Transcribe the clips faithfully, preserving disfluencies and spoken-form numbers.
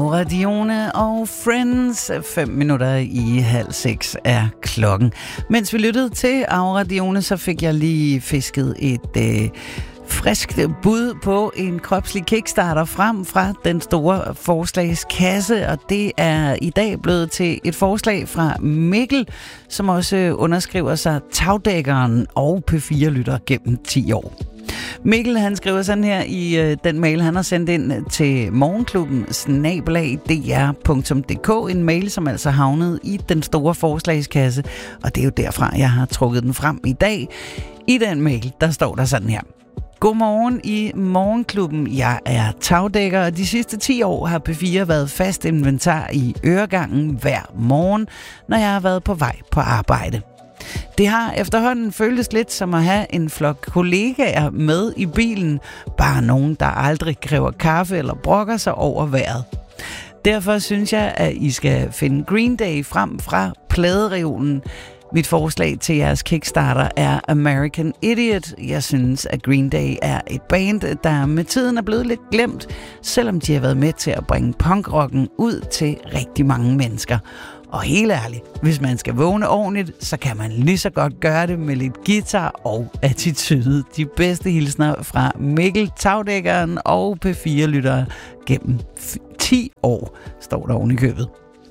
Aura Dione og Friends. Fem minutter i halv seks er klokken. Mens vi lyttede til Aura Dione, så fik jeg lige fisket et øh, friskt bud på en kropslig kickstarter frem fra den store forslagskasse, og det er i dag blevet til et forslag fra Mikkel, som også underskriver sig tagdækkeren og P fire-lytter gennem ti år. Mikkel, han skriver sådan her i øh, den mail, han har sendt ind til morgenklubben snabel-a d r punktum d k, en mail, som altså havnede i den store forslagskasse, og det er jo derfra, jeg har trukket den frem i dag. I den mail, der står der sådan her: Godmorgen i morgenklubben. Jeg er tagdækker, og de sidste ti år har P fire været fast inventar i øregangen hver morgen, når jeg har været på vej på arbejde. Det har efterhånden føltes lidt som at have en flok kollegaer med i bilen, bare nogen, der aldrig kræver kaffe eller brokker sig over vejret. Derfor synes jeg, at I skal finde Green Day frem fra pladereolen. Mit forslag til jeres Kickstarter er American Idiot. Jeg synes, at Green Day er et band, der med tiden er blevet lidt glemt, selvom de har været med til at bringe punkrocken ud til rigtig mange mennesker. Og helt ærligt, hvis man skal vågne ordentligt, så kan man lige så godt gøre det med lidt guitar og attitude. De bedste hilsner fra Mikkel, tagdækkeren og P fire-lyttere gennem ti år, står der oven i købet.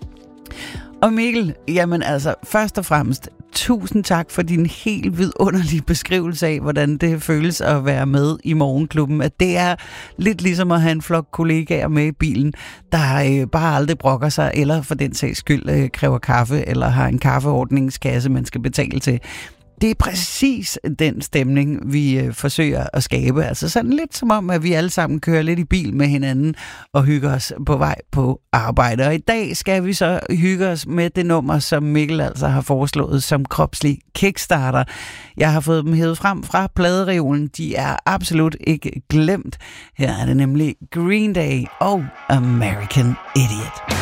Og Mikkel, jamen altså, først og fremmest, tusind tak for din helt vidunderlige beskrivelse af, hvordan det føles at være med i morgenklubben. At det er lidt ligesom at have en flok kollegaer med i bilen, der øh, bare aldrig brokker sig, eller for den sags skyld øh, kræver kaffe, eller har en kaffeordningskasse, man skal betale til. Det er præcis den stemning, vi øh, forsøger at skabe. Altså sådan lidt som om, at vi alle sammen kører lidt i bil med hinanden og hygger os på vej på arbejde. Og i dag skal vi så hygge os med det nummer, som Mikkel altså har foreslået som kropslig kickstarter. Jeg har fået dem hævet frem fra pladereolen. De er absolut ikke glemt. Her er det nemlig Green Day og American Idiot.